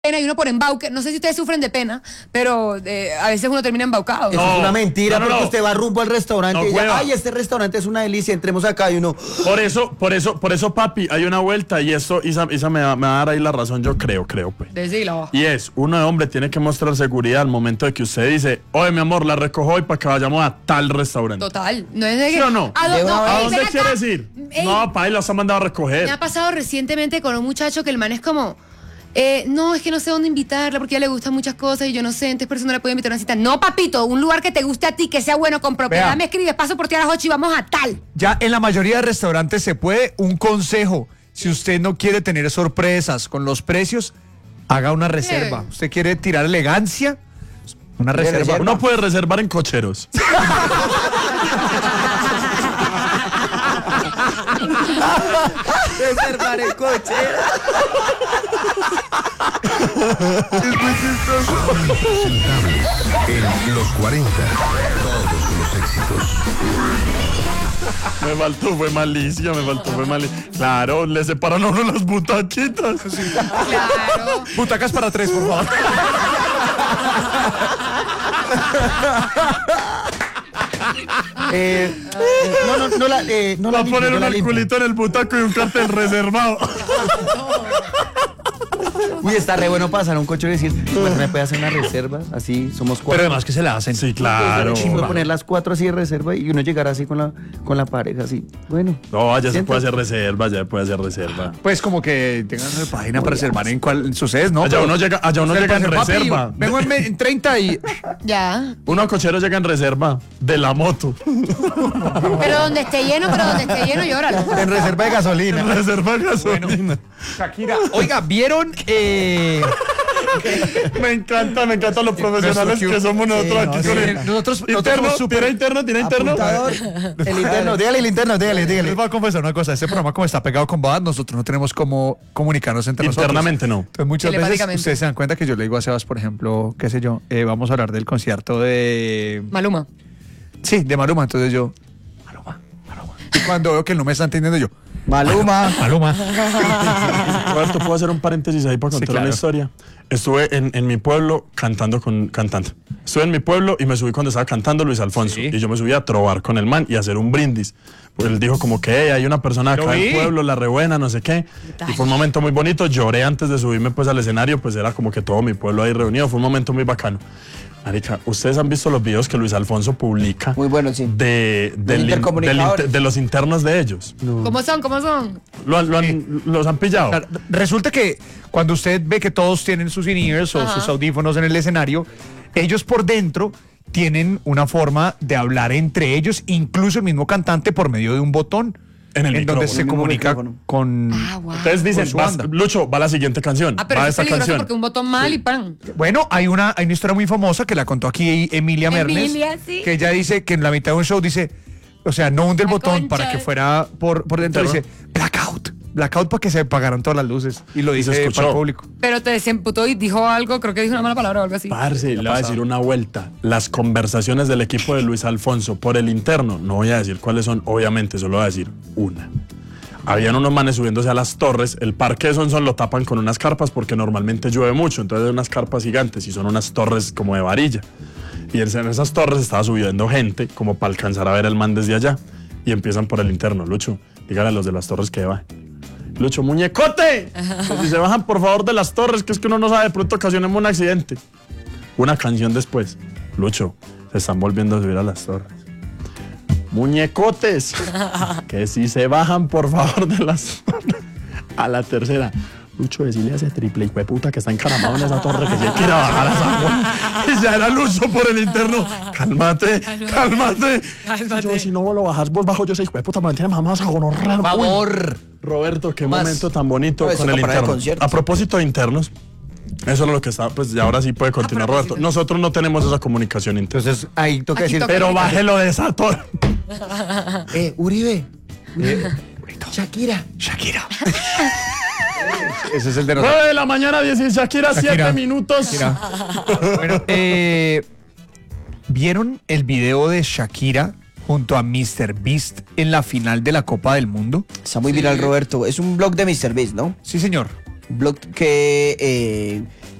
pena y uno por embauque. No sé si ustedes sufren de pena, pero a veces uno termina embaucado. Eso es una mentira, porque usted va rumbo al restaurante y hueva. ay, este restaurante es una delicia, entremos acá y uno... Por eso, papi, hay una vuelta y eso, Isa me va a dar ahí la razón, yo creo, pues. Decilo. Y uno de hombre tiene que mostrar seguridad al momento de que usted dice, oye, mi amor, la recojo hoy para que vayamos a tal restaurante. Total. No es de que... ¿Sí o no? ¿A dónde quieres ir? No, papi, los ha mandado a recoger. Me ha pasado recientemente con un muchacho que el man es como... no, es que no sé dónde invitarla porque a ella le gustan muchas cosas y yo no sé, entonces por eso no le puedo invitar a una cita. No, papito, un lugar que te guste a ti, que sea bueno, con propiedad. Vea. Me escribes, paso por ti a las 8 y vamos a tal. Ya en la mayoría de restaurantes se puede. Un consejo: si usted no quiere tener sorpresas con los precios, haga una reserva. ¿Usted quiere tirar elegancia? Una reserva. Uno puede reservar en cocheros. Reservar el coche. En los 40, todos los éxitos. Me faltó, fue malicia. Claro, le separan a uno las butaquitas. Claro. Butacas para 3, por favor. No Va a la poner un limpio. culito en el butaco y un cartel reservado. Uy, está re bueno pasar a un coche y decir, ¿me puede hacer una reserva? Así, somos 4. Pero además que se la hacen. Sí, claro. Puede poner las 4 así de reserva y uno llegar así con la pareja, así. Bueno. No, ya se Siéntate. puede hacer reserva, Pues como que tengan una página para reservar en cuál sucede, ¿no? Allá Pero uno llega en papi, reserva. vengo en 30 y... Ya. Uno cochero llega en reserva de la moto. Pero donde esté lleno, llóralo. En reserva de gasolina. En reserva de gasolina. Shakira, oiga, ¿vieron? Me encantan los profesionales que somos nosotros aquí con el Nosotros interno. somos súper... ¿Tiene interno? Apuntador. El interno, dígale el interno, dígale. Les voy a confesar una cosa, este programa como está pegado con Bodas, nosotros no tenemos cómo comunicarnos entre Internamente nosotros. no. Entonces muchas veces Telepáticamente. ustedes se dan cuenta que yo le digo a Sebas, por ejemplo, qué sé yo, vamos a hablar del concierto de... Maluma. Sí, de Maluma, entonces yo... Maluma. Y cuando veo que él no me está entendiendo yo... Maluma. Roberto, ¿puedo hacer un paréntesis ahí para Sí, contar claro. una historia? Estuve en mi pueblo cantando. Estuve en mi pueblo y me subí cuando estaba cantando Luis Alfonso. Sí. Y yo me subí a trobar con el man y a hacer un brindis. Pues él dijo como que hay una persona Lo acá vi. del pueblo, la rebuena, no sé qué. Y fue un momento muy bonito. Lloré antes de subirme pues al escenario, pues era como que todo mi pueblo ahí reunido. Fue un momento muy bacano. Marica, ustedes han visto los videos que Luis Alfonso publica Muy bueno, sí. de intercomunicadores. de los internos de ellos. ¿Cómo son? Los han pillado. Resulta que cuando usted ve que todos tienen sus in-ears o sus audífonos en el escenario, ellos por dentro tienen una forma de hablar entre ellos, incluso el mismo cantante por medio de un botón En el donde micrófono. se El mismo comunica micrófono. con... Wow. Ustedes dicen, con su vas, banda. Lucho, va la siguiente canción. Pero va es esta peligroso canción. porque un botón mal y pan. Bueno, hay una historia muy famosa que la contó aquí Emilia Mernes, Emilia, sí. que ella dice que en la mitad de un show dice, o sea, no hunde el La botón concha. para que fuera por dentro, Claro. dice blackout para que se apagaran todas las luces y lo Y se dice escuchó. para el público. Pero te desemputó y dijo algo, creo que dijo una mala palabra o algo así. Parce, le voy a decir una vuelta. Las conversaciones del equipo de Luis Alfonso por el interno, no voy a decir cuáles son, obviamente, solo voy a decir una. Habían unos manes subiéndose a las torres, el parque de Sonsón lo tapan con unas carpas porque normalmente llueve mucho, entonces hay unas carpas gigantes y son unas torres como de varilla. Y en esas torres estaba subiendo gente como para alcanzar a ver el man desde allá. Y empiezan por el interno. Lucho, dígale a los de las torres que bajen. Lucho, muñecote, que si se bajan por favor de las torres, que es que uno no sabe, de pronto ocasionemos un accidente. Una canción después, Lucho, se están volviendo a subir a las torres. Muñecotes, que si se bajan por favor de las torres. A la tercera, Lucho, decirle a ese triple hijo de puta que está encaramado en esa torre que se quiere bajar a esa agua. Y ya era Lucho por el interno. Cálmate. Yo, si no lo bajas, vos bajo yo ese hijo de puta, me mantiene mamás a gonorrea. Por favor. Roberto, qué Más. momento tan bonito No, eso con el para parar el interno. concierto. A propósito de internos, eso es lo que está, pues ya ahora sí puede continuar Roberto. Nosotros no tenemos esa comunicación interna. Entonces, ahí toca Aquí decir, toca. Pero bájelo de esa torre. Uribe. Shakira. Ese es el de nosotros. 9 de la mañana, 10 Shakira, 7 minutos. Shakira. Bueno, ¿vieron el video de Shakira junto a Mr. Beast en la final de la Copa del Mundo? Está muy viral, Roberto. Es un blog de Mr. Beast, ¿no? Sí, señor. que